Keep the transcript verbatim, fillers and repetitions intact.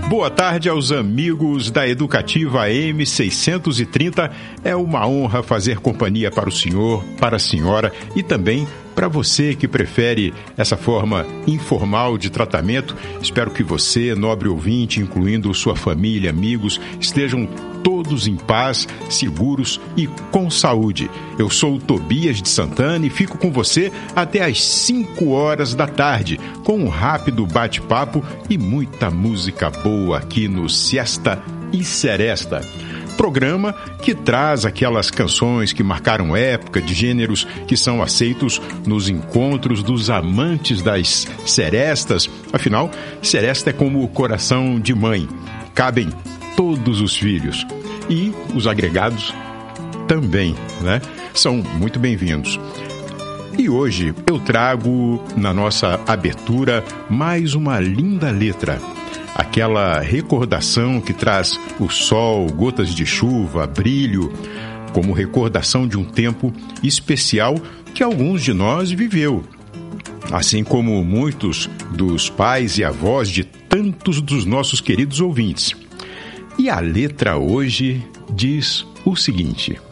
Boa tarde aos amigos da Educativa M seiscentos e trinta. É uma honra fazer companhia para o senhor, para a senhora e também para você que prefere essa forma informal de tratamento. Espero que você, nobre ouvinte, incluindo sua família, amigos, estejam todos em paz, seguros e com saúde. Eu sou o Tobias de Santana e fico com você até às cinco horas da tarde, com um rápido bate-papo e muita música boa aqui no Siesta e Seresta. Programa que traz aquelas canções que marcaram época, de gêneros que são aceitos nos encontros dos amantes das serestas. Afinal, seresta é como o coração de mãe. Cabem todos os filhos. E os agregados também, né? São muito bem-vindos. E hoje eu trago na nossa abertura mais uma linda letra. Aquela recordação que traz o sol, gotas de chuva, brilho, como recordação de um tempo especial que alguns de nós viveu. Assim como muitos dos pais e avós de tantos dos nossos queridos ouvintes. E a letra hoje diz o seguinte: